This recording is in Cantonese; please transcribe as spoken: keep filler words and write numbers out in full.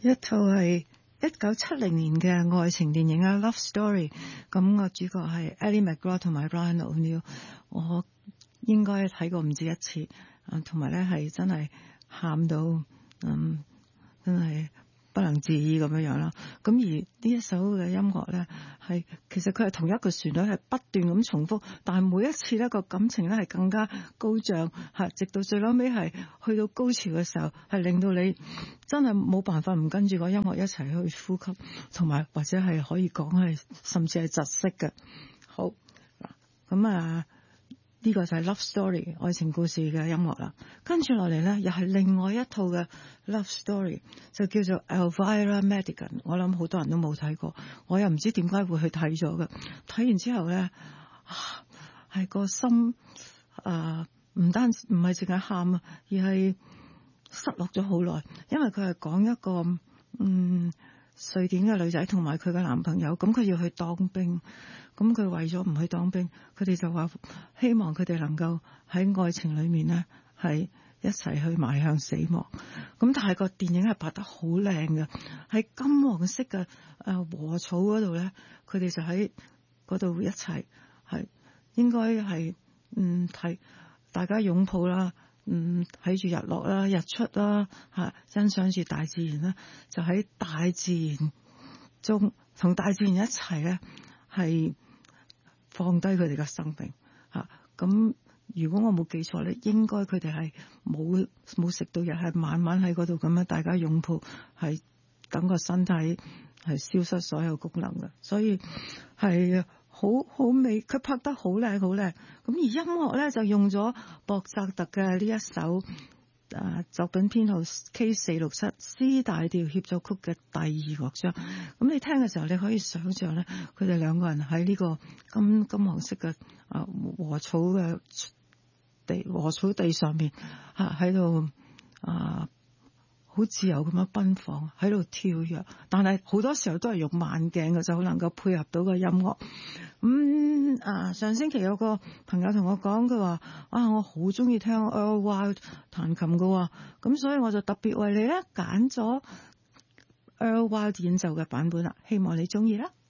一套係一九七零年嘅愛情電影啊 Love Story， 咁個主角係 Ally McGraw 同埋 Ryan O'Neal， 我應該睇過唔止一次，啊，同埋咧係真係喊到，嗯，真係不能自已咁樣樣啦。咁而呢一首嘅音樂咧，係其實佢係同一個旋律係不斷咁重複，但係每一次咧個感情咧係更加高漲，係直到最後尾係去到高潮嘅時候，係令到你真係冇辦法唔跟住個音樂一齊去呼吸，同埋或者係可以講係甚至係窒息嘅。好嗱，咁啊。呢個就係 Love Story 愛情故事嘅音樂啦，跟住落嚟咧又係另外一套嘅 Love Story， 就叫做 Elvira Madigan。我諗好多人都冇睇過，我又唔知點解會去睇咗嘅。睇完之後咧，係個心啊，唔、呃、單唔係淨係喊啊，而係失落咗好耐，因為佢係講一個嗯。瑞典嘅女仔同埋佢嘅男朋友，咁佢要去當兵，咁佢為咗唔去當兵，佢哋就話希望佢哋能夠喺愛情裏面呢係一齊去邁向死亡。咁但係個電影係拍得好靚嘅，喺金黃色嘅誒禾草嗰度咧，佢哋就喺嗰度一齊，係應該係嗯睇大家擁抱啦。嗯，睇住日落啦、日出啦，吓欣賞住大自然啦，就喺大自然中同大自然一齊咧，係放低佢哋嘅生命吓。咁如果我冇記錯咧，應該佢哋係冇冇食到藥，係慢慢喺嗰度咁樣大家擁抱，係等個身體係消失所有功能嘅，所以係。好好美，佢拍得好靚好靚。咁而音樂咧就用咗博扎特嘅呢一首誒作品編號 K 四六七 C 大調協奏曲嘅第二樂章。咁你聽嘅時候，你可以想象咧，佢哋兩個人喺呢個金金黃色嘅啊禾草嘅地禾草地上面吓喺度啊。好自由咁樣奔放喺度跳躍，但係好多時候都係用慢鏡嘅，就好能夠配合到個音樂。咁、嗯、啊，上星期有個朋友同我講，佢話啊，我好中意聽 Earl Wild 彈琴嘅，咁所以我就特別為你咧揀咗 Earl Wild 演奏嘅版本啦，希望你中意啦。